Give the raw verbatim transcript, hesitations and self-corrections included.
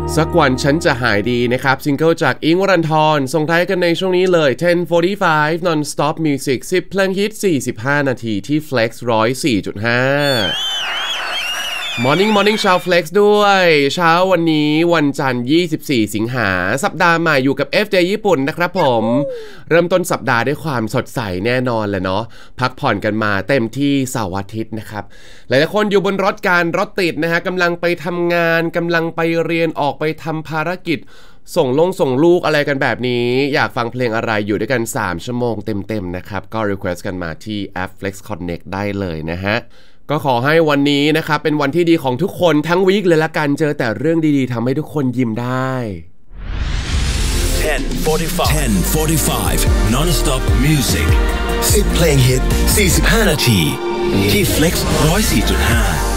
สักวันฉันจะหายดีนะครับซิงเกิลจากอิงค์วรันธรส่งท้ายกันในช่วงนี้เลยสิบ สี่สิบห้า non-stop music สิบเพลงฮิตสี่สิบห้านาทีที่ Flex หนึ่งร้อยสี่จุดห้าMorning Morning ชาว Flex ด้วยเช้าวันนี้วันจันทร์ยี่สิบสี่สิงหาสัปดาห์ใหม่อยู่กับ เอฟ เจ ญี่ปุ่นนะครับผมเริ่มต้นสัปดาห์ด้วยความสดใสแน่นอนแหละเนาะพักผ่อนกันมาเต็มที่เสาร์อาทิตย์นะครับหลายๆคนอยู่บนรถการรถติดนะฮะกำลังไปทำงานกำลังไปเรียนออกไปทำภารกิจส่งลงส่งลูกอะไรกันแบบนี้อยากฟังเพลงอะไรอยู่ด้วยกันสามชั่วโมงเต็มๆนะครับก็ request กันมาที่แอป Flex Connect ได้เลยนะฮะก็ขอให้วันนี้นะครับเป็นวันที่ดีของทุกคนทั้งวีคเลยละกันเจอแต่เรื่องดีๆทำให้ทุกคนยิ้มได้ ten forty-five non-stop music สิบเพลงฮิตสี่สิบห้านาทีที่ Flex หนึ่งร้อยสี่จุดห้า